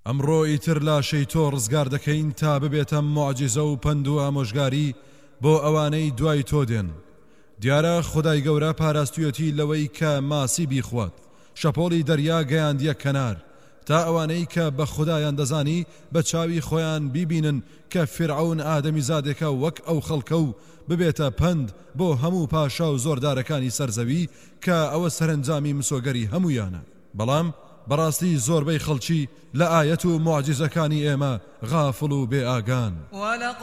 ئەمڕۆ ئیتر لاشەی تۆ ڕزگار دەکەین تا ببێتە موعجزە و پند و ئامۆژگاری بۆ ئەوانەی دوای تۆ دێن. دیارە خودای گەورە پاراستویەتی لەوەی کە ماسی بیخوات شەپۆڵی دەریا گەیاندیە کەنار تا ئەوانەی کە بە خودایان دەزانی بە چاوی خۆیان بیبینن کە فرعون ئادەمی زادێکە وەک ئەو خەڵکە و ببێتە پند بۆ هەموو پاشا و زۆردارەکانی سەرزەوی کە ئەوە سەرنجامی مسۆگەری هەمویانە. بەڵام بەڕاستی زۆربەی خەڵکی لە ئایەت و موعجزەکانی ئێمە غافڵ و بێ ئاگان.